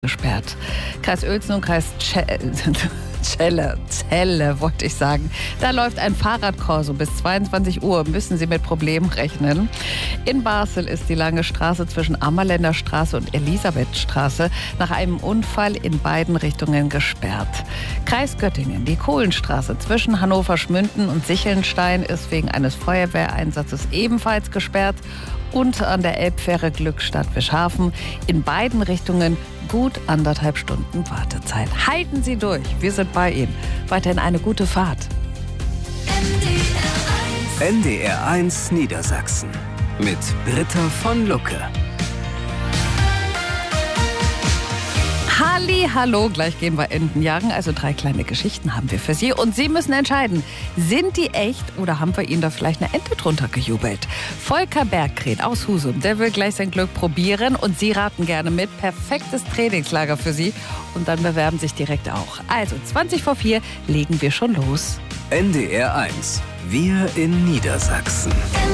Gesperrt. Kreis Uelzen und Kreis Celle, wollte ich sagen. Da läuft ein Fahrradkorso. Bis 22 Uhr müssen Sie mit Problemen rechnen. In Basel ist die lange Straße zwischen Ammerländer Straße und Elisabethstraße nach einem Unfall in beiden Richtungen gesperrt. Kreis Göttingen, die Kohlenstraße zwischen Hannover-Schmünden und Sichelnstein ist wegen eines Feuerwehreinsatzes ebenfalls gesperrt. Und an der Elbfähre Glückstadt-Wischhafen in beiden Richtungen gut 1,5 Stunden Wartezeit. Halten Sie durch, wir sind bei Ihnen. Weiterhin eine gute Fahrt. NDR1 Niedersachsen mit Britta von Lucke. Hallo, gleich gehen wir Enten jagen. Also 3 kleine Geschichten haben wir für Sie. Und Sie müssen entscheiden, sind die echt oder haben wir Ihnen da vielleicht eine Ente drunter gejubelt? Volker Bergkret aus Husum, der will gleich sein Glück probieren. Und Sie raten gerne mit. Perfektes Trainingslager für Sie. Und dann bewerben sich direkt auch. Also 4:20 legen wir schon los. NDR1, wir in Niedersachsen.